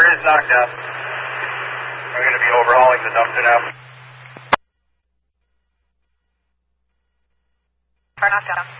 is knocked out. We're going to be overhauling the dumpster now. Car knocked out.